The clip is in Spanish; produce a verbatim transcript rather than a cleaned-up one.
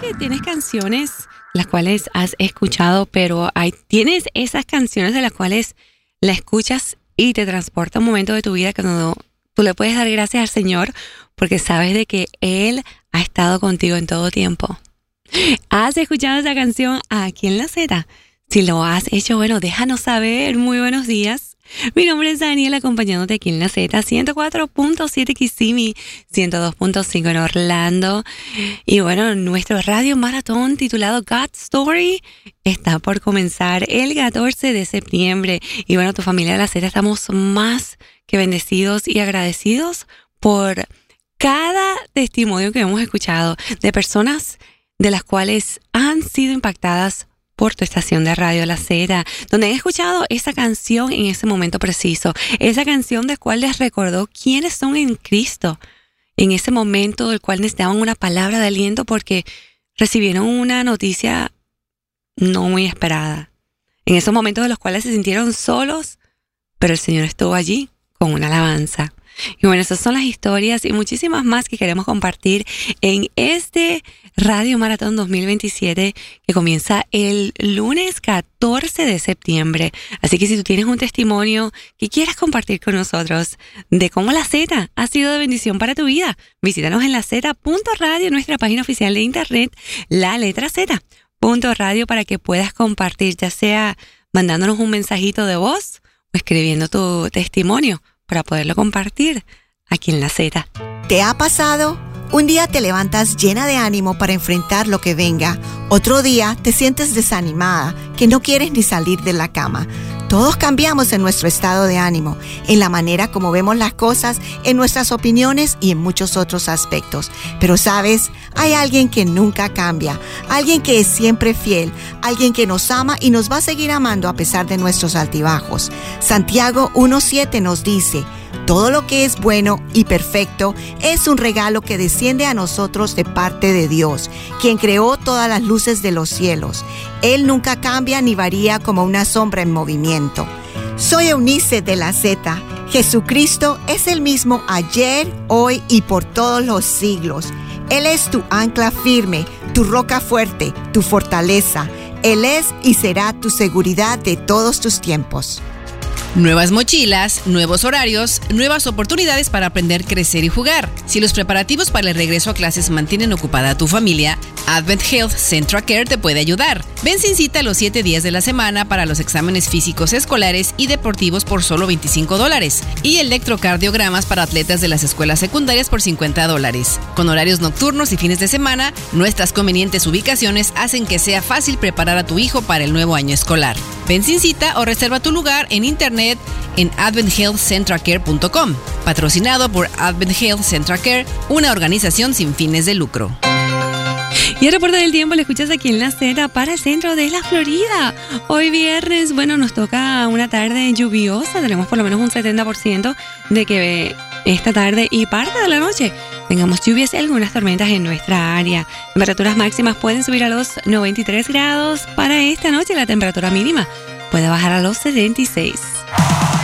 tienes canciones las cuales has escuchado, pero hay, tienes esas canciones de las cuales la escuchas y te transporta a un momento de tu vida cuando tú le puedes dar gracias al Señor porque sabes de que Él ha estado contigo en todo tiempo? ¿Has escuchado esa canción aquí en La Z? Si lo has hecho, bueno, déjanos saber. Muy buenos días. Mi nombre es Daniela, acompañándote aquí en La Z, ciento cuatro punto siete Kissimmee, ciento dos punto cinco en Orlando. Y bueno, nuestro radio maratón titulado God's Story está por comenzar el catorce de septiembre. Y bueno, tu familia de La Z, estamos más que bendecidos y agradecidos por cada testimonio que hemos escuchado de personas de las cuales han sido impactadas por tu estación de radio La Z, donde he escuchado esa canción en ese momento preciso, esa canción de cual les recordó quiénes son en Cristo, en ese momento del cual necesitaban una palabra de aliento porque recibieron una noticia no muy esperada, en esos momentos de los cuales se sintieron solos, pero el Señor estuvo allí con una alabanza. Y bueno, esas son las historias y muchísimas más que queremos compartir en este Radio Maratón dos mil veintisiete que comienza el lunes catorce de septiembre. Así que si tú tienes un testimonio que quieras compartir con nosotros de cómo La Z ha sido de bendición para tu vida, visítanos en la z punto radio, nuestra página oficial de internet, la letra Z punto radio, para que puedas compartir, ya sea mandándonos un mensajito de voz o escribiendo tu testimonio para poderlo compartir aquí en La Z. ¿Te ha pasado? Un día te levantas llena de ánimo para enfrentar lo que venga. Otro día te sientes desanimada, que no quieres ni salir de la cama. Todos cambiamos en nuestro estado de ánimo, en la manera como vemos las cosas, en nuestras opiniones y en muchos otros aspectos. Pero ¿sabes? Hay alguien que nunca cambia, alguien que es siempre fiel, alguien que nos ama y nos va a seguir amando a pesar de nuestros altibajos. Santiago uno siete nos dice: todo lo que es bueno y perfecto es un regalo que desciende a nosotros de parte de Dios, quien creó todas las luces de los cielos. Él nunca cambia ni varía como una sombra en movimiento. Soy Eunice de La Z. Jesucristo es el mismo ayer, hoy y por todos los siglos. Él es tu ancla firme, tu roca fuerte, tu fortaleza. Él es y será tu seguridad de todos tus tiempos. Nuevas mochilas, nuevos horarios, nuevas oportunidades para aprender, crecer y jugar. Si los preparativos para el regreso a clases mantienen ocupada a tu familia, Advent Health Central Care te puede ayudar. Ven sin cita los siete días de la semana para los exámenes físicos escolares y deportivos por solo veinticinco dólares y electrocardiogramas para atletas de las escuelas secundarias por cincuenta dólares. Con horarios nocturnos y fines de semana, nuestras convenientes ubicaciones hacen que sea fácil preparar a tu hijo para el nuevo año escolar. Ven sin cita o reserva tu lugar en internet en advent health central care punto com, patrocinado por Advent Health Central Care, una organización sin fines de lucro. Y el reporte del tiempo lo escuchas aquí en La Z para el centro de la Florida. Hoy viernes, bueno, nos toca una tarde lluviosa. Tenemos por lo menos un setenta por ciento de que esta tarde y parte de la noche tengamos lluvias y algunas tormentas en nuestra área. Temperaturas máximas pueden subir a los noventa y tres grados. Para esta noche la temperatura mínima puede bajar a los setenta y seis.